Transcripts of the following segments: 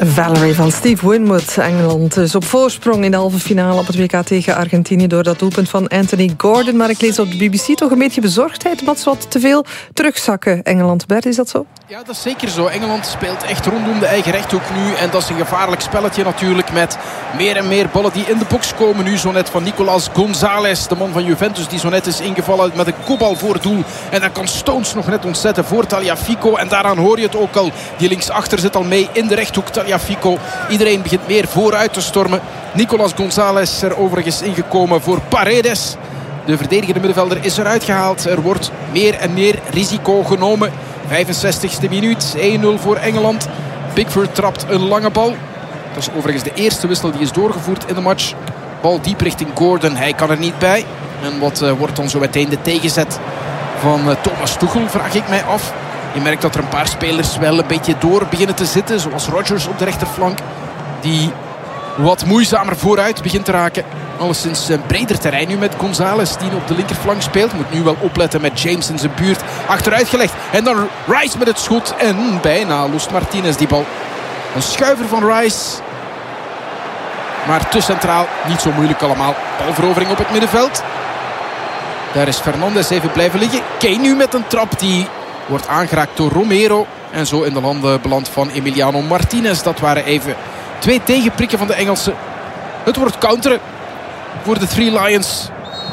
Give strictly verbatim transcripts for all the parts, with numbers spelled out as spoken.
Valerie van Steve Winwood. Engeland is op voorsprong in de halve finale op het W K tegen Argentinië door dat doelpunt van Anthony Gordon. Maar ik lees op de B B C toch een beetje bezorgdheid, wat wat te veel terugzakken. Engeland, Bert, is dat zo? Ja, dat is zeker zo. Engeland speelt echt rondom de eigen rechthoek nu. En dat is een gevaarlijk spelletje natuurlijk. Met meer en meer ballen die in de box komen nu. Zo net van Nicolas González, de man van Juventus, die zo net is ingevallen met een kopbal voor het doel. En dan kan Stones nog net ontzetten voor Tagliafico. En daaraan hoor je het ook al. Die linksachter zit al mee in de rechthoek. Tagliafico. Iedereen begint meer vooruit te stormen. Nicolas González er overigens ingekomen voor Paredes. De verdedigende middenvelder is eruit gehaald. Er wordt meer en meer risico genomen. vijfenzestigste minuut. één nul voor Engeland. Pickford trapt een lange bal. Dat is overigens de eerste wissel die is doorgevoerd in de match. Bal diep richting Gordon. Hij kan er niet bij. En wat uh, wordt dan zo meteen de tegenzet van uh, Thomas Tuchel, vraag ik mij af. Je merkt dat er een paar spelers wel een beetje door beginnen te zitten. Zoals Rodgers op de rechterflank. Die wat moeizamer vooruit begint te raken. Alleszins een breder terrein nu met González die op de linkerflank speelt. Moet nu wel opletten met James in zijn buurt. Achteruit gelegd. En dan Rice met het schot. En bijna lost Martinez die bal. Een schuiver van Rice. Maar te centraal. Niet zo moeilijk allemaal. Balverovering op het middenveld. Daar is Fernandes even blijven liggen. Kane nu met een trap die wordt aangeraakt door Romero. En zo in de handen belandt van Emiliano Martinez. Dat waren even twee tegenprikken van de Engelsen. Het wordt counteren voor de Three Lions.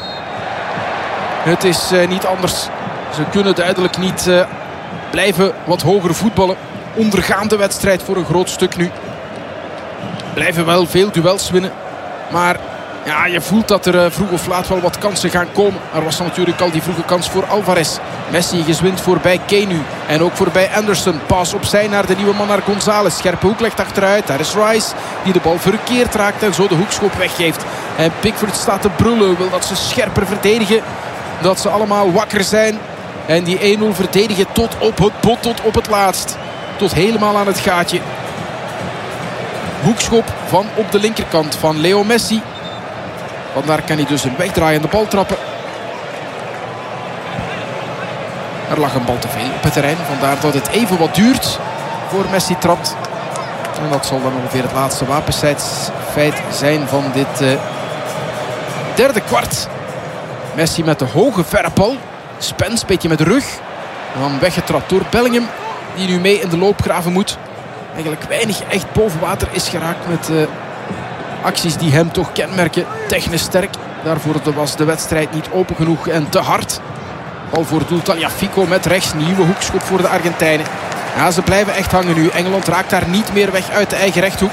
Het is uh, niet anders. Ze kunnen duidelijk niet uh, blijven wat hoger voetballen. Ondergaan de wedstrijd voor een groot stuk nu. Blijven wel veel duels winnen. Maar ja, je voelt dat er uh, vroeg of laat wel wat kansen gaan komen. Er was natuurlijk al die vroege kans voor Alvarez. Messi gezwind voorbij Kane nu. En ook voorbij Anderson. Pas opzij naar de nieuwe man naar González. Scherpe hoek legt achteruit. Daar is Rice die de bal verkeerd raakt en zo de hoekschop weggeeft. En Pickford staat te brullen. Wil dat ze scherper verdedigen. Dat ze allemaal wakker zijn. En die één nul verdedigen tot op het bot, tot op het laatst. Tot helemaal aan het gaatje. Hoekschop van op de linkerkant van Leo Messi. Vandaar kan hij dus een wegdraaiende bal trappen. Er lag een bal te veel op het terrein. Vandaar dat het even wat duurt voor Messi trapt. En dat zal dan ongeveer het laatste wapenfeit zijn van dit uh, derde kwart. Messi met de hoge verre bal. Spence een beetje met de rug. En dan weggetrapt door Bellingham. Die nu mee in de loopgraven moet. Eigenlijk weinig echt boven water is geraakt met uh, acties die hem toch kenmerken. Technisch sterk. Daarvoor was de wedstrijd niet open genoeg en te hard. Bal voor doel Tagliafico met rechts. Nieuwe hoekschop voor de Argentijnen. Ja, ze blijven echt hangen nu. Engeland raakt daar niet meer weg uit de eigen rechthoek.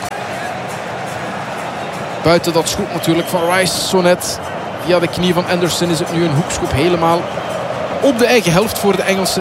Buiten dat schot natuurlijk van Rice zo net. Via de knie van Anderson is het nu een hoekschop helemaal op de eigen helft voor de Engelsen.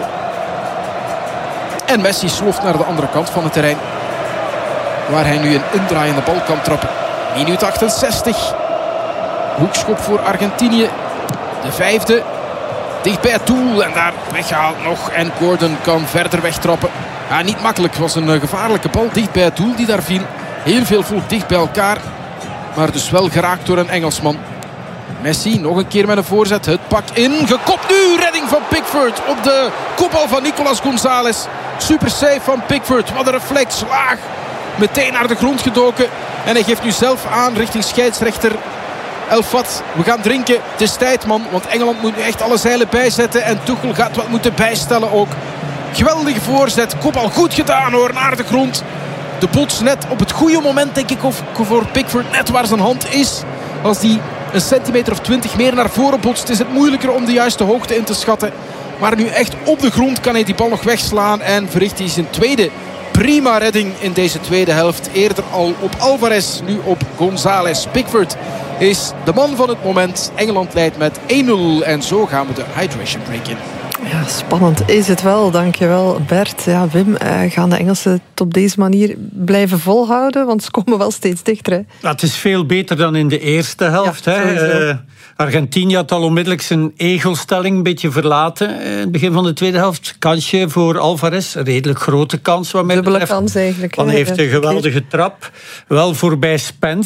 En Messi sloft naar de andere kant van het terrein. Waar hij nu een indraaiende bal kan trappen. Minuut achtenzestig. Hoekschop voor Argentinië. De vijfde. Dicht bij het doel. En daar weggehaald nog. En Gordon kan verder wegtrappen. Ja, niet makkelijk. Het was een gevaarlijke bal. Dicht bij het doel die daar viel. Heel veel volk dicht bij elkaar. Maar dus wel geraakt door een Engelsman. Messi nog een keer met een voorzet. Het pak in. Gekopt nu. Redding van Pickford. Op de kopbal van Nicolas González. Super save van Pickford. Wat een reflex. Laag. Meteen naar de grond gedoken. En hij geeft nu zelf aan richting scheidsrechter El Fat. We gaan drinken. Het is tijd, man. Want Engeland moet nu echt alle zeilen bijzetten. En Tuchel gaat wat moeten bijstellen ook. Geweldige voorzet. Kopbal goed gedaan hoor. Naar de grond. De bots net op het goede moment denk ik of voor Pickford. Net waar zijn hand is. Als die een centimeter of twintig meer naar voren botst, is het moeilijker om de juiste hoogte in te schatten. Maar nu echt op de grond kan hij die bal nog wegslaan. En verricht hij zijn tweede prima redding in deze tweede helft. Eerder al op Alvarez, nu op González. Pickford is de man van het moment. Engeland leidt met één nul. En zo gaan we de hydration break in. Ja, spannend is het wel, dankjewel Bert. Ja, Wim, uh, gaan de Engelsen het op deze manier blijven volhouden? Want ze komen wel steeds dichter. Hè? Ja, het is veel beter dan in de eerste helft. Ja, hè. Uh, Argentinië had al onmiddellijk zijn egelstelling een beetje verlaten. Uh, in het begin van de tweede helft. Kansje voor Alvarez, een redelijk grote kans. Wat mij Dubbele betreft. kans eigenlijk. Dan hè? heeft ja, een geweldige trap. Wel voorbij Spence.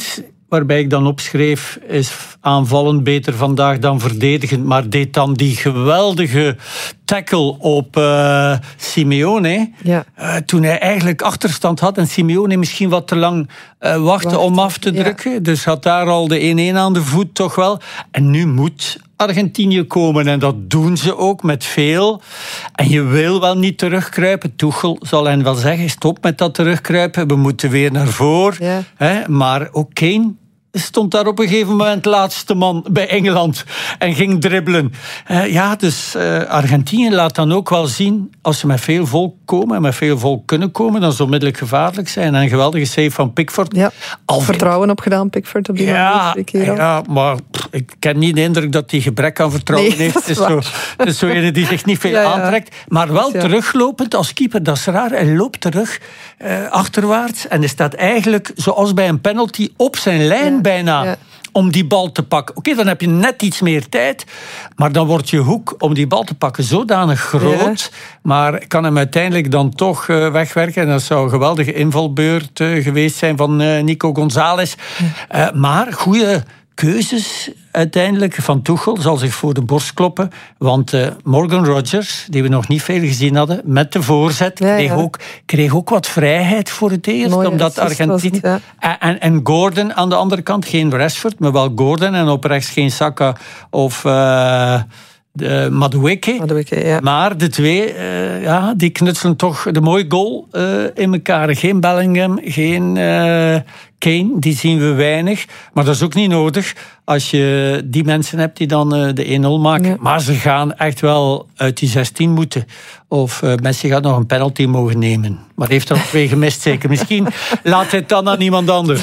waarbij ik dan opschreef, is aanvallend beter vandaag dan verdedigend, maar deed dan die geweldige tackle op uh, Simeone, ja. uh, toen hij eigenlijk achterstand had en Simeone misschien wat te lang uh, wachtte Wacht, om af te drukken. Ja. Dus had daar al de één-één aan de voet toch wel. En nu moet Argentinië komen en dat doen ze ook met veel. En je wil wel niet terugkruipen. Tuchel zal hen wel zeggen, stop met dat terugkruipen, we moeten weer naar voren. Ja. Hè? Maar ook Kane stond daar op een gegeven moment laatste man bij Engeland en ging dribbelen. Uh, ja, dus uh, Argentinië laat dan ook wel zien, als ze met veel volk komen en met veel volk kunnen komen, dan ze onmiddellijk gevaarlijk zijn. En een geweldige save van Pickford. Ja, al vertrouwen opgedaan, Pickford, op die ja, keer ja, maar pff, ik heb niet de indruk dat hij gebrek aan vertrouwen nee, heeft. Het is, zo, het is zo een die zich niet veel ja, ja. aantrekt. Maar wel ja. teruglopend als keeper, dat is raar. Hij loopt terug uh, achterwaarts en hij staat eigenlijk, zoals bij een penalty, op zijn lijn. Ja. Bijna, ja. om die bal te pakken. Oké, okay, dan heb je net iets meer tijd, maar dan wordt je hoek om die bal te pakken zodanig groot, ja. maar kan hem uiteindelijk dan toch uh, wegwerken. En dat zou een geweldige invalbeurt uh, geweest zijn van uh, Nico González. Ja. Uh, maar goede keuzes uiteindelijk van Tuchel zal zich voor de borst kloppen, want uh, Morgan Rogers, die we nog niet veel gezien hadden, met de voorzet, ja, ja. Kreeg, ook, kreeg ook wat vrijheid voor het eerst, Mooi, omdat Argentinië... Ja. En, en Gordon aan de andere kant, geen Rashford, maar wel Gordon, en op rechts geen Saka of... Uh, De Madueke. Madueke, ja. Maar de twee, uh, ja, die knutselen toch de mooie goal uh, in elkaar. Geen Bellingham, geen uh, Kane, die zien we weinig. Maar dat is ook niet nodig als je die mensen hebt die dan uh, de één nul maken. Ja. Maar ze gaan echt wel uit die zestien moeten. Of uh, Messi gaat nog een penalty mogen nemen. Maar heeft er nog twee gemist zeker. Misschien laat hij het dan aan iemand anders.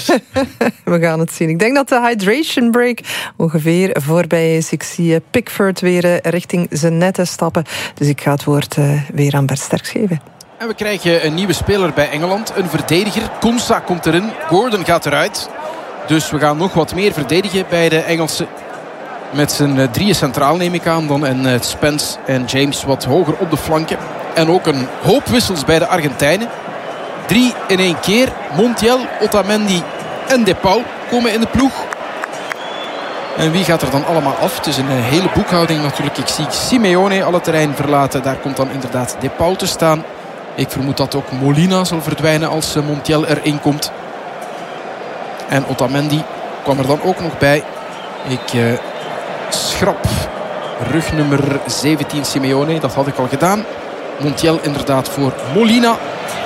We gaan het zien. Ik denk dat de hydration break ongeveer voorbij is. Ik zie Pickford weer richting zijn netten stappen. Dus ik ga het woord uh, weer aan Bert Sterks geven. En we krijgen een nieuwe speler bij Engeland. Een verdediger. Konsa komt erin. Gordon gaat eruit. Dus we gaan nog wat meer verdedigen bij de Engelsen. Met zijn uh, drieën centraal neem ik aan dan. En uh, Spence en James wat hoger op de flanken. En ook een hoop wissels bij de Argentijnen. Drie in één keer. Montiel, Otamendi en De Paul komen in de ploeg. En wie gaat er dan allemaal af? Het is een hele boekhouding natuurlijk. Ik zie Simeone alle terrein verlaten. Daar komt dan inderdaad De Paul te staan. Ik vermoed dat ook Molina zal verdwijnen als Montiel erin komt. En Otamendi kwam er dan ook nog bij. Ik uh, schrap rugnummer zeventien Simeone. Dat had ik al gedaan. Montiel inderdaad voor Molina.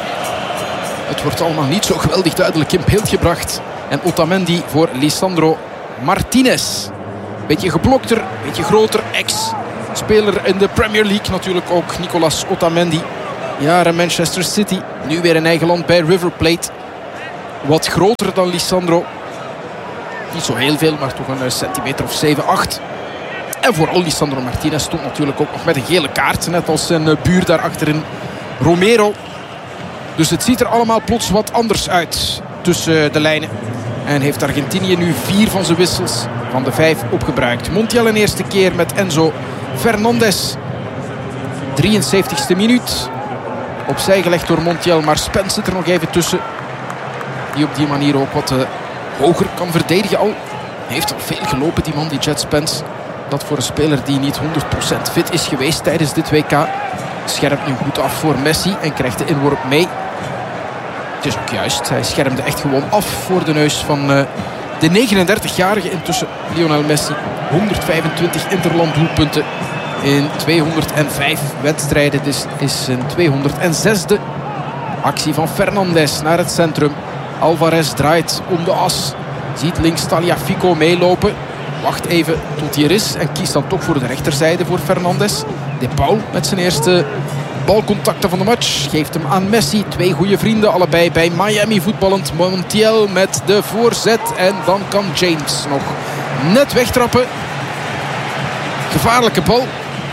Het wordt allemaal niet zo geweldig duidelijk in beeld gebracht. En Otamendi voor Lisandro Martinez. Beetje geblokter, beetje groter. Ex-speler in de Premier League natuurlijk ook. Nicolas Otamendi. Jaren Manchester City. Nu weer in eigen land bij River Plate. Wat groter dan Lisandro. Niet zo heel veel, maar toch een centimeter of zeven, acht. En vooral Lisandro Martinez stond natuurlijk ook nog met een gele kaart. Net als zijn buur daar achterin, Romero. Dus het ziet er allemaal plots wat anders uit tussen de lijnen. En heeft Argentinië nu vier van zijn wissels van de vijf opgebruikt. Montiel een eerste keer met Enzo Fernandez. drieënzeventigste minuut. Opzij gelegd door Montiel, maar Spence zit er nog even tussen. Die op die manier ook wat uh, hoger kan verdedigen al. Hij heeft al veel gelopen, die man, die Jet Spence. Dat voor een speler die niet honderd procent fit is geweest tijdens dit W K. Schermt nu goed af voor Messi en krijgt de inworp mee. Het is ook juist. Hij schermde echt gewoon af voor de neus van uh, de negenendertigjarige intussen Lionel Messi. honderdvijfentwintig interland doelpunten in tweehonderdvijf wedstrijden. Dit is een tweehonderdzesde actie van Fernandes naar het centrum. Alvarez draait om de as. Ziet links Tagliafico meelopen. Wacht even tot hij er is en kiest dan toch voor de rechterzijde voor Fernandes. De Paul met zijn eerste balcontacten van de match geeft hem aan Messi. Twee goede vrienden, allebei bij Miami voetballend. Montiel met de voorzet en dan kan James nog net wegtrappen. Gevaarlijke bal.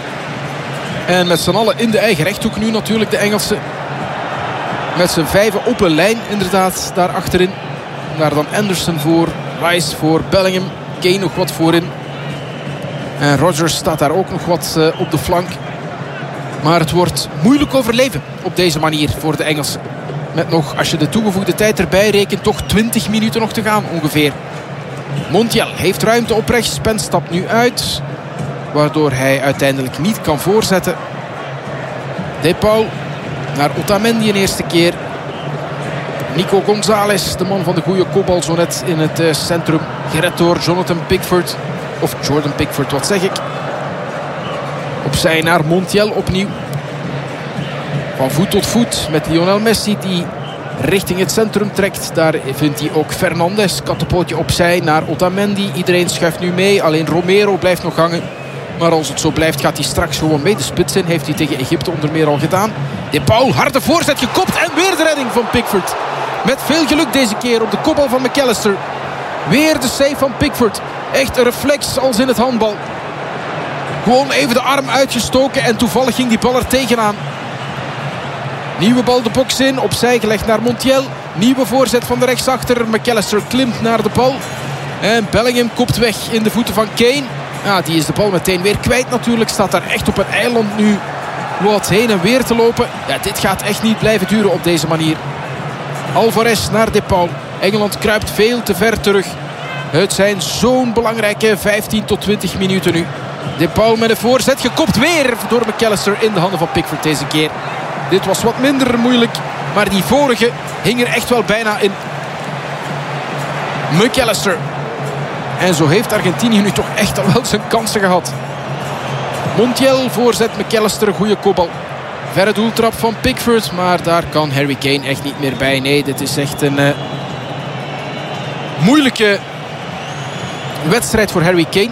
En met z'n allen in de eigen rechthoek nu natuurlijk de Engelsen. Met z'n vijven op een lijn inderdaad daar achterin. Daar dan Anderson voor, Rice voor Bellingham. Kane nog wat voorin. En Rogers staat daar ook nog wat uh, op de flank. Maar het wordt moeilijk overleven op deze manier voor de Engelsen. Met nog, als je de toegevoegde tijd erbij rekent, toch twintig minuten nog te gaan ongeveer. Montiel heeft ruimte op rechts. Spence stapt nu uit. Waardoor hij uiteindelijk niet kan voorzetten. De Paul naar Otamendi een eerste keer. Nico González, de man van de goede kopbal, zo net in het uh, centrum. Gered door Jonathan Pickford. Of Jordan Pickford, wat zeg ik. Opzij naar Montiel opnieuw. Van voet tot voet met Lionel Messi die richting het centrum trekt. Daar vindt hij ook Fernandes. Kattenpootje opzij naar Otamendi. Iedereen schuift nu mee. Alleen Romero blijft nog hangen. Maar als het zo blijft gaat hij straks gewoon mee de spits in. Heeft hij tegen Egypte onder meer al gedaan. De Paul, harde voorzet gekopt. En weer de redding van Pickford. Met veel geluk deze keer op de kopbal van McAllister. Weer de save van Pickford. Echt een reflex als in het handbal. Gewoon even de arm uitgestoken. En toevallig ging die bal er tegenaan. Nieuwe bal de box in. Opzij gelegd naar Montiel. Nieuwe voorzet van de rechtsachter. McAllister klimt naar de bal. En Bellingham kopt weg in de voeten van Kane. Ja, die is de bal meteen weer kwijt natuurlijk. Staat daar echt op een eiland nu wat heen en weer te lopen. Ja, dit gaat echt niet blijven duren op deze manier. Alvarez naar De Paul. Engeland kruipt veel te ver terug. Het zijn zo'n belangrijke vijftien tot twintig minuten nu. De Paul met een voorzet. Gekopt weer door McAllister in de handen van Pickford deze keer. Dit was wat minder moeilijk. Maar die vorige hing er echt wel bijna in. McAllister. En zo heeft Argentinië nu toch echt al wel zijn kansen gehad. Montiel voorzet McAllister. Goede kopbal. Verre doeltrap van Pickford. Maar daar kan Harry Kane echt niet meer bij. Nee, dit is echt een uh, moeilijke wedstrijd voor Harry Kane.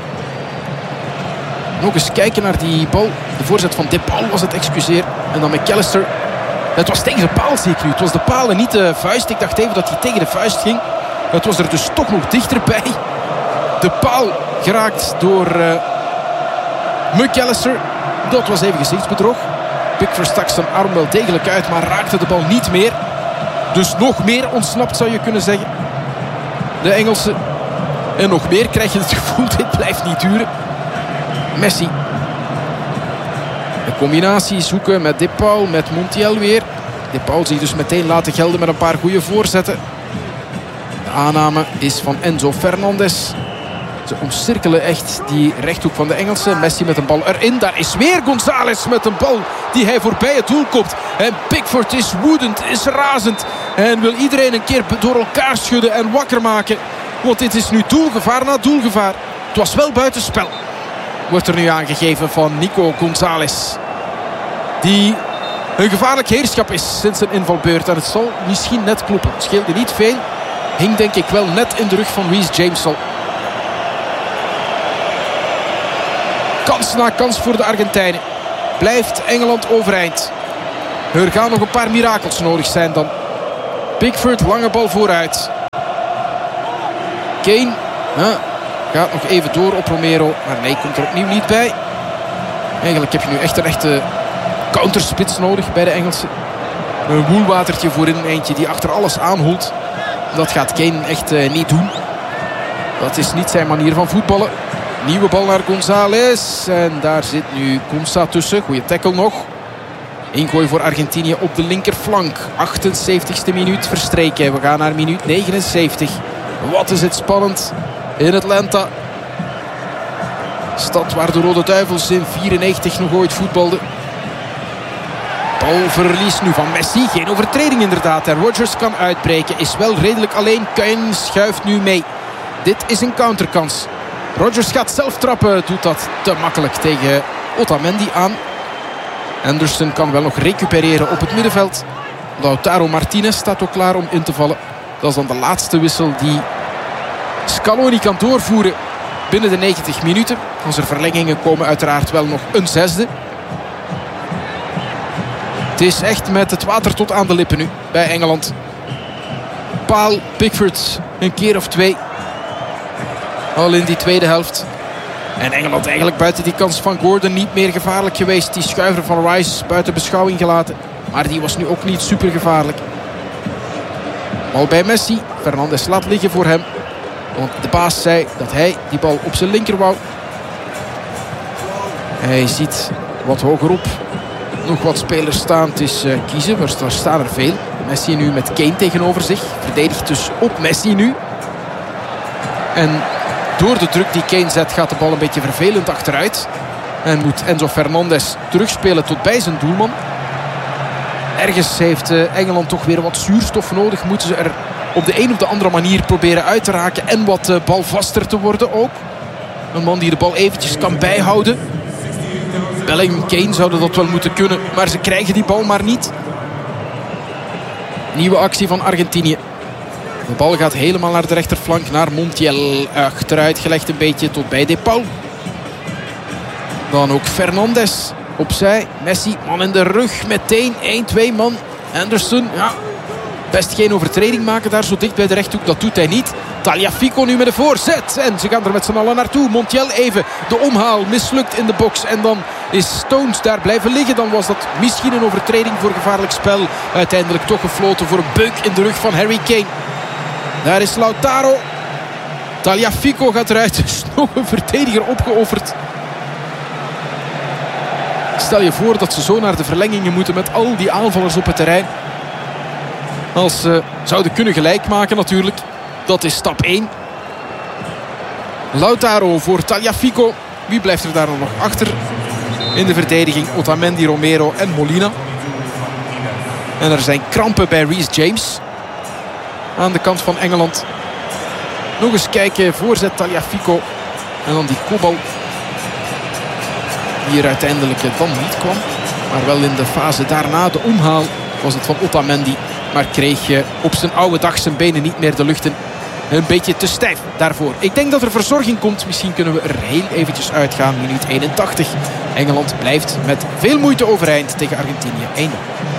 Nog eens kijken naar die bal. De voorzet van De Paul was het, excuseer. En dan McAllister. Het was tegen de paal zie ik nu. Het was de paal en niet de vuist. Ik dacht even dat hij tegen de vuist ging. Het was er dus toch nog dichterbij. De paal geraakt door uh, McAllister. Dat was even gezichtsbedrog. Pickford stak zijn arm wel degelijk uit, maar raakte de bal niet meer. Dus nog meer ontsnapt zou je kunnen zeggen. De Engelsen. En nog meer krijg je het gevoel, dit blijft niet duren. Messi. Een combinatie zoeken met De Paul, met Montiel weer. De Paul zich dus meteen laten gelden met een paar goede voorzetten. De aanname is van Enzo Fernandes. Ze omcirkelen echt die rechthoek van de Engelsen. Messi met een bal erin. Daar is weer González met een bal die hij voorbij het doel kopt. En Pickford is woedend, is razend. En wil iedereen een keer door elkaar schudden en wakker maken. Want dit is nu doelgevaar na doelgevaar. Het was wel buitenspel. Wordt er nu aangegeven van Nico González. Die een gevaarlijk heerschap is sinds zijn invalbeurt. En het zal misschien net kloppen. Het scheelde niet veel. Hing denk ik wel net in de rug van Reece James al. Kans na kans voor de Argentijnen. Blijft Engeland overeind. Er gaan nog een paar mirakels nodig zijn dan. Pickford, lange bal vooruit. Kane ja, gaat nog even door op Romero. Maar nee, komt er opnieuw niet bij. Eigenlijk heb je nu echt een echte counterspits nodig bij de Engelsen. Een woelwatertje voorin, eentje die achter alles aanholt. Dat gaat Kane echt uh, niet doen. Dat is niet zijn manier van voetballen. Nieuwe bal naar González. En daar zit nu Konsa tussen. Goeie tackle nog. Ingooi voor Argentinië op de linkerflank. achtenzeventigste minuut verstreken. We gaan naar minuut negenenzeventig. Wat is het spannend in Atlanta. Stad waar de Rode Duivels in vierennegentig nog ooit voetbalden. Balverlies nu van Messi. Geen overtreding inderdaad. En Rodgers kan uitbreken. Is wel redelijk alleen. Kane schuift nu mee. Dit is een counterkans. Rodgers gaat zelf trappen. Doet dat te makkelijk tegen Otamendi aan. Anderson kan wel nog recupereren op het middenveld. Lautaro Martinez staat ook klaar om in te vallen. Dat is dan de laatste wissel die Scaloni kan doorvoeren binnen de negentig minuten. Als er verlengingen komen, uiteraard wel nog een zesde. Het is echt met het water tot aan de lippen nu bij Engeland. Paal, Pickford een keer of twee. Al in die tweede helft. En Engeland eigenlijk buiten die kans van Gordon niet meer gevaarlijk geweest. Die schuiver van Rice buiten beschouwing gelaten. Maar die was nu ook niet super gevaarlijk. Bal bij Messi. Fernandes laat liggen voor hem. Want de baas zei dat hij die bal op zijn linker wou. Hij ziet wat hogerop nog wat spelers staan. Het is uh, kiezen. Er staan er veel. Messi nu met Kane tegenover zich. Verdedigt dus op Messi nu. En door de druk die Kane zet gaat de bal een beetje vervelend achteruit. En moet Enzo Fernandez terugspelen tot bij zijn doelman. Ergens heeft Engeland toch weer wat zuurstof nodig. Moeten ze er op de een of de andere manier proberen uit te raken. En wat balvaster te worden ook. Een man die de bal eventjes kan bijhouden. Bellingham, Kane zouden dat wel moeten kunnen. Maar ze krijgen die bal maar niet. Nieuwe actie van Argentinië. De bal gaat helemaal naar de rechterflank. Naar Montiel. Achteruit gelegd een beetje tot bij De Paul. Dan ook Fernandes. Opzij. Messi. Man in de rug. Meteen. één twee man. Anderson. Ja. Best geen overtreding maken daar zo dicht bij de rechthoek. Dat doet hij niet. Tagliafico nu met de voorzet. En ze gaan er met z'n allen naartoe. Montiel even de omhaal. Mislukt in de box. En dan is Stones daar blijven liggen. Dan was dat misschien een overtreding voor gevaarlijk spel. Uiteindelijk toch gefloten voor een beuk in de rug van Harry Kane. Daar is Lautaro. Tagliafico gaat eruit. Er is nog een verdediger opgeofferd. Stel je voor dat ze zo naar de verlengingen moeten met al die aanvallers op het terrein. Als ze zouden kunnen gelijk maken natuurlijk. Dat is stap één. Lautaro voor Tagliafico. Wie blijft er daar nog achter? In de verdediging Otamendi, Romero en Molina. En er zijn krampen bij Reece James. Aan de kant van Engeland. Nog eens kijken. Voorzet Tagliafico. En dan die kopbal. Die er uiteindelijk dan niet kwam. Maar wel in de fase daarna. De omhaal was het van Otamendi. Maar kreeg je op zijn oude dag zijn benen niet meer de lucht in. Een beetje te stijf daarvoor. Ik denk dat er verzorging komt. Misschien kunnen we er heel eventjes uitgaan. Minuut eenentachtig. Engeland blijft met veel moeite overeind tegen Argentinië. één nul.